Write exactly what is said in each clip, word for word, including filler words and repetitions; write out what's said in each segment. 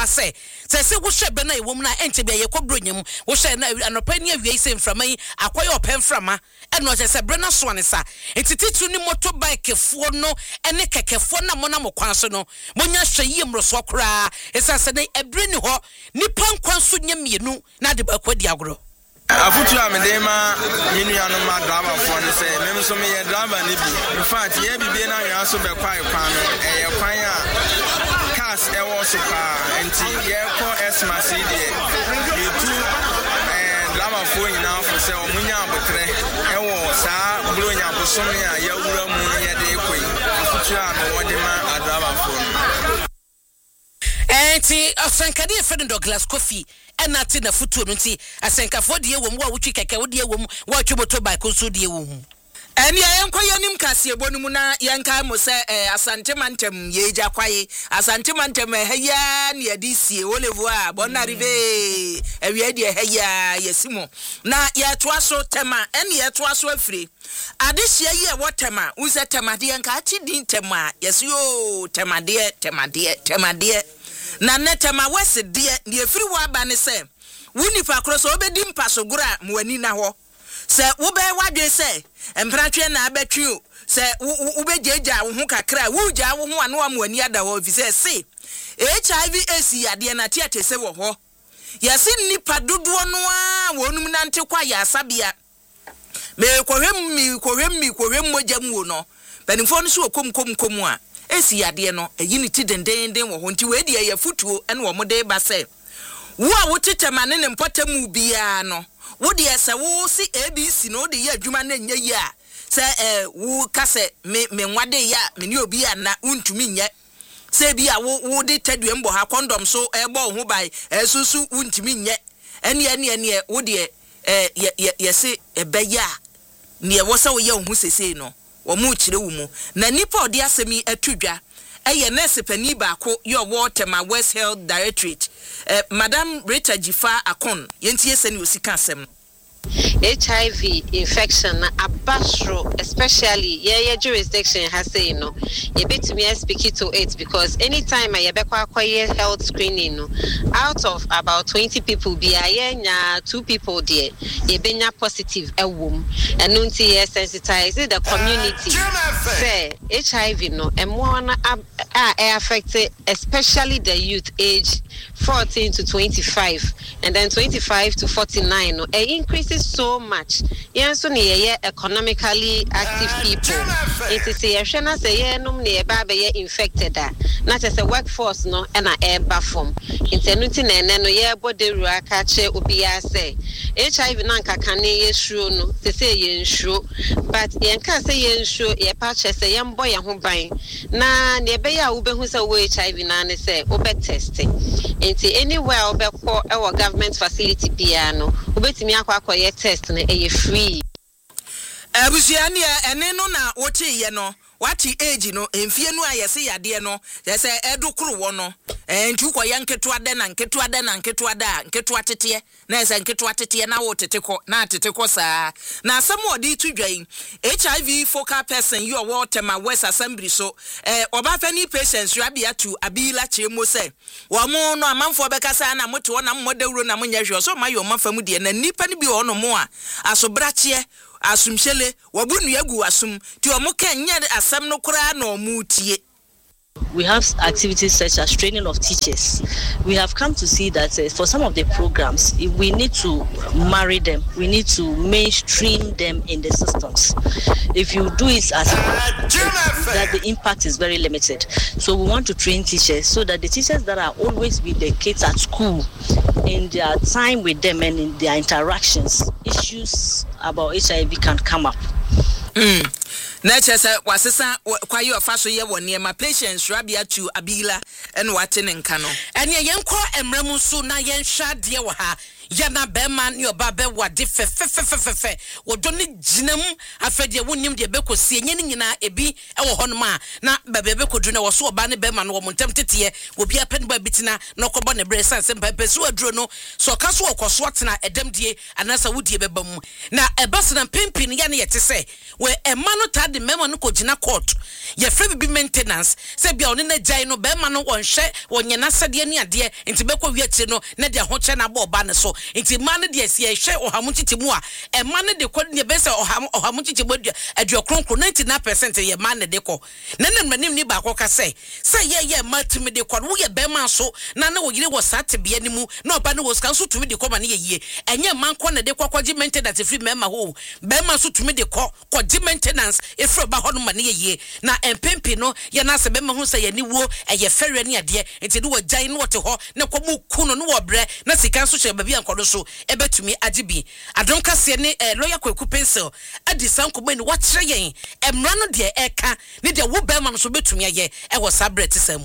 say say say wo hwe be na e wom na ente be ye kobro wo hwe na anopa ni awie se mframa yi akoye open frama e no se bre na so ne sa entititu ni motorbike fo no ene kekefo na mo na mo kwan so no monya hwe yi mroso kora esa se ne ebre ni ho nipa nkwan so nya mienu na de ba kwadi agoro afutu amedema minu ya no ma driver for ne say me so me ye driver ni bi in fact ye bibie na ya so be kwai kwan no e ye kwan a cars e wo so pa enti ye ko esma C D e tu eh driver for ina for say omunya abotre e wo sa bro nya bosom ya ya wura mu ye de koi afutu a no wode ma driver for enti asankade e fede Douglas Coffee enati na futu no nti asenkafo de ewom wo wutwi keke wo de ewom wo atwe motorbike so de ewom eni ayenko yanim kase ebonum na yenka mo se asante mantem ye gya kwaye asante mantem heya ne adisie olevu a bona rive ewie de heya yesimo na ye toaso tema eni ye toaso afire adehia ye wotema unse temade yenka ati din tema yesio temade temade temade na netema wese de ne afiri wo aba ne se wunipa kroso obedi mpaso gura mwani na ho se wo be wadwe se empratwe na abetwi o se wo be jeja wo ho kakra wo ja wo ho anu amwani ada ho fi se se H I V AIDS yade na tiate se wo ho yesi nipa dodo no a wonum nante kwa ya asabia me kohwem mi kohwem mi kohwem mogam wo no benifo no so kom kom kom a esi yade no eyini ti dendenden wo ho nti we de ya futuo ene wo mode ba se wo a wotetemane ne mpatamu bia no wo de se wo si A B C no de ya adwuma na nya yi a se eh wo kase me me nwade ya me ni obi a na untumi nye se bi a wo wo de tadue mbo ha condom so ebo ho bai esusu untumi nye ene ene ene wo de eh ye ye se ebeya ne wo se wo ye ho sese no wo mu kire wo mu na nipa odi asemi atudwa eye nurse pani ba ko your Waterma West Health Directorate eh Madam Rita Jifa Akon yentie se ne osika asem H I V infection abastro, especially yeah yeah jurisdiction has say no you bet me speak to it because anytime I be health screening no out of about twenty people be a two people there you be positive a womb and until you sensitize the community say H I V no and one are affected especially the youth age fourteen to twenty-five and then twenty-five to forty-nine no it increases so much yen so ne economically active people it is a shena say yenum ne ba be ye infected da na say workforce no e na e ba form intenuti na ene no ye boderu aka che obi ya say H I V na nkaka ne ye shuo no se say ye nshuo but yen ka say ye nshuo ye pa che say ye mbo ye ho ban na ne be ya wo be hu say wo H I V na ne say wo be testing enti anywhere wo be ko e wo government facility bia no wo betimi akwa akoye test na e free abusuani ene no na wote ye no wati age no emfie no ayese yade no yese edukuru wo no entu ko yanketo ade na nketo ade na nketo ada nketo atete na yese nketo atete na wo tete ko na atete ko saa na asem odi tudwan H I V focal person you Waterma West Assembly so eh obafani patients rabia to abila chemo se wo mo no amanfo bekasa na moto na mmodewuro na munya hwe so mayo mafamu de na nipa ni bi wo no mo a asobrachie asumshele wabunu yagu asum ti omuka nya asam no kura na omutie. We have activities such as training of teachers. We have come to see that uh, for some of the programs, we need to marry them. We need to mainstream them in the systems. If you do it as that, the impact is very limited. So we want to train teachers so that the teachers that are always with the kids at school, in their time with them and in their interactions, issues about H I V can come up. Mm. Nature say wasesa kwa yo fa so ye woni ma patients rabia to abila en wate ne nka no ene yenko emramu so na yen hwa de wo ha yana be man yo ba be wade fe fe fe fe fe wodo ne ginam afede wonim de be kosi enye ne nyina ebi e wo hono ma na be be kodu na wo so oba ne be man wo montem tete obi apen ba bitina na kobo ne bre sanse pepe so aduro no so ka so okoso tena edam die anasa wodie be bam na ebas na pempin ya ne yete se we emma no de memo no ko gina court ye free bi maintenance se bia oni na jai no be ma no wonhwe wonyena sade ani ade enti be ko wiachi no na de ho che na ba oba ne so enti ma ne de sie hwe ohamu titimu a e ma ne de ko ne be se ohamu ohamu titimu adu kronkron ninety-nine percent ye ma ne de ko na ne manim ni ba ko ka se se ye ye ma timi de ko wo ye be ma so na na wo yire wo sate bia ni mu na oba ne wo ska so tumi de ko ma ne ye yie enye man ko ne de ko kwaji maintenance free mema ho be ma so tumi de ko kwaji maintenance e free ba ho no ma ne ye yie na empempi no ye na se be ma ho se ye ni wo e ye fere ne ade enti no wo jan no wote ho ne ko mu ku no no wo bre na sika so hye ba bia nkodo so e betumi agibi adon kase ne lawyer Kwaku Pencil adi sanko be ni wo kire yen emra no de e ka ne de wo be ma no so betumi aye e wo sabrete samu.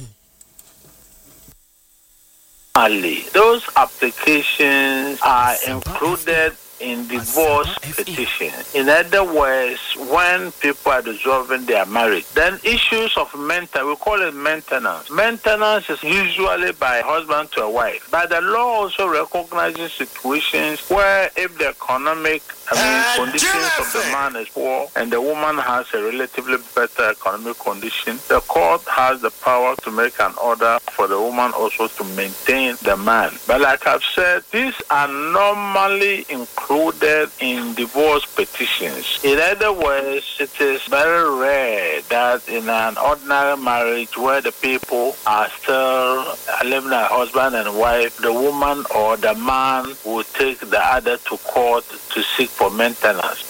Those applications are included in divorce petition. In other words, when people are dissolving their marriage, then issues of maintenance, we call it maintenance. Maintenance is usually by husband to a wife. But the law also recognizes situations where if the economic I mean, conditions of the man is poor and the woman has a relatively better economic condition, the court has the power to make an order for the woman also to maintain the man. But like I've said, these are normally included in divorce petitions. In other words, it is very rare that in an ordinary marriage where the people are still living as husband and wife, the woman or the man will take the other to court to seek for maintenance.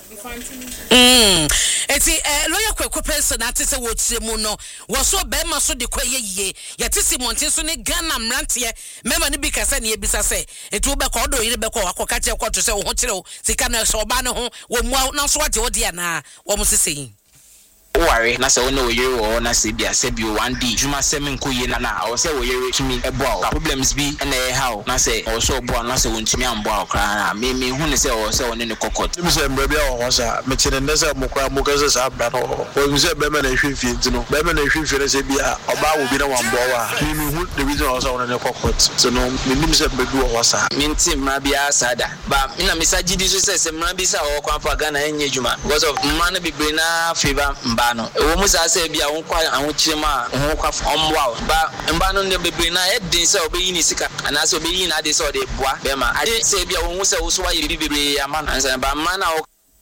Mm. Eti eh lawyer Kwaku Pencil na tese wo tire mu no wo so be ma so de kwaye yie ye tese montin so ne Ghana mrante mema ne bi kasa ne ebisa se eti wo be ko do yire be ko akoka che ko to se wo ho kire wo sika na so ba ne ho wo mu na so wage wo de na wo mu sese Wari na se wona oyere wo na se bia se bio one day juma se me nkoye na na o se oyere tumi ebo problems bi na e how na se o so bo na se wontumi ambo akra na me me hu ne se o se woni ne kokot mi se mbra bia wo sa me kire ne se mo kwa mo ka se sa bra no o mi se be me na hwefie ntino be me na hwefie ne se bia oba wo bi na wambo wa me me hu the reason o se woni ne kokot so no me nim se be bi wo sa me nti mra bia sada ba me na mesaji di so se se mra bi sa o kwa pa Ghana enye juma because of man na be na favor mba no wo musa se bia won kwa an kire ma ho kwa omwa ba mba no ne bebe na e din se obeyi ni sika ana se obeyi na de se o de boa be ma ade se bia won se wo so wa yiri bebe ama na ansa ba ma na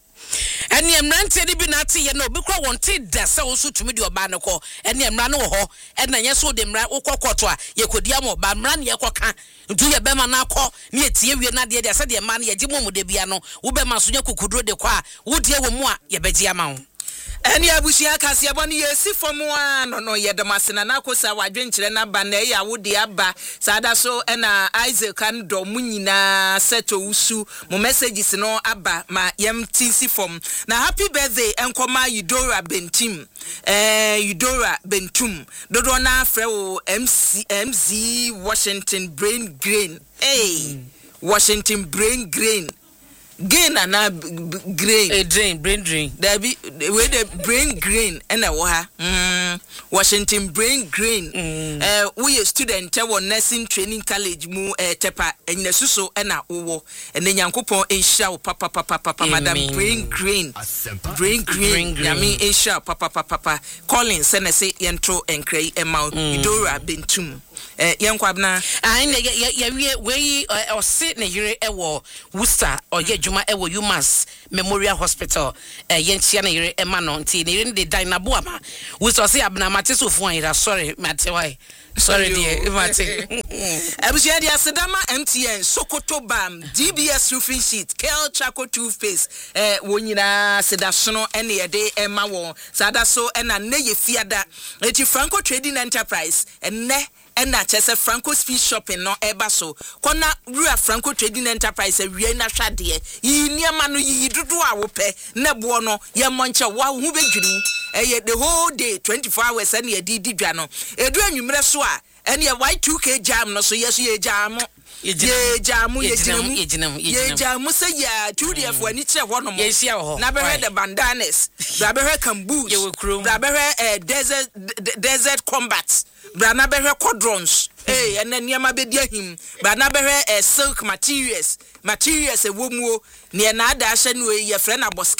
eni emrante de bi na ate ye no bi kro won te da se wo so tumi de oba ne ko eni emra no wo ho e na nye so de mra wo kokoto a ye kodi am oba mra ne ye koka ntu ye be ma na akọ ne etie wie na de de se de ma na ye gimo mu de bia no wo be ma so nya kokudro de kwa wo de wo mu a ye beji ama wo Eni abushia kase aboni yesi fomu a no no yedamasena na kosa wadwenkyere na ba na ya wode aba sada so na Isaac kan do munyina seto usu mo messages no aba ma yem tinsi fom na happy birthday enkoma Eudora Bentim eh Eudora Bentum dodo na afre wo M C M Z Washington Brain Grain hey Washington Brain Grain Gain and a grain, a drain, brain drain. There be with the brain grain and a waha. Mm, Washington Brain Grain. Mm. Uh, we a student at nursing training college mu uh, tepa and the suso and a uwo and then yankopo in show papa papa papa madam Brain Grain. Brain Grain. I mean in show papa papa papa. Calling send say yentro and cray amount. Eudora Bentum. Eh yankwabna ai na ye ye we o sit na yire ewo Worcester o ye djuma ewo Umas Memorial Hospital eh yentia na yire e ma no nti na yire de Dinabo ama Worcester say abna mate so fu an sorry mate why sorry dear mate abusia dia sedama M T N Sokoto Bam D B S roofing sheet Kel Chaco toothpaste eh wonyina sedasono ene ye de e ma won sada so e na ne ye fiada eti Franco Trading Enterprise enne ena chese Franco Speed Shopping no eba so kona rua Franco Trading Enterprise awie na hwade yi niama no yi dodo a wo pe na bo no ye monche wa hu bedwiri eh the whole day twenty-four hours ene ye di di dwa no edu anwumre so a ene ye Y two K jam no so yeso ye jam ye jamu ye jinamu ye jamu say ya two D F wani che ho no mo na be the bandanas bra be kambus bra be eh desert desert combat bra na be quadrons eh ene niam abedi ahim bra na be eh silk materials materials e womuo ne na ada hye no ye frɛ na boske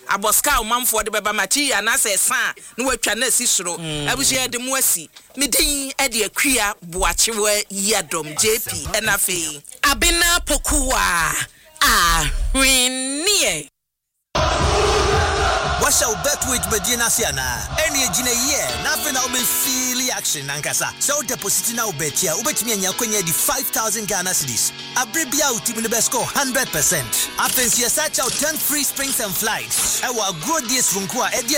aboska omamfo de beba machi anase san na watwa na si soro abusua de mu asi medin e de akua boachewa yadom J P enafe Abena Pokuwa ah winie Washa ubet with Medina Siana. Any jina ye, nothing na ube feel action nankasa. So deposit na ubetia, ubet mi nya kwenye di five thousand Ghana cedis. Abribia uti mine besko one hundred percent. After you search out ten free springs and flights. Ewa grow this runkua